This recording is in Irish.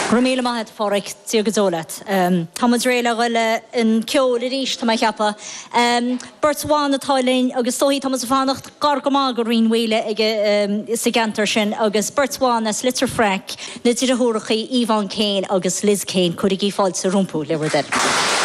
Romíle maithe fóric tíogadólat. Thomas réile goile in ceol ríis tá cheappa. Bertháin atáilín agus tóí Thomas fánacht gargamá go rionhile ige sa gantar sin agus Bertháin as litir frec na tíre thuúrachaí Ivan Kane agus Liz Kane chuig í fáil sa rúmpú lewer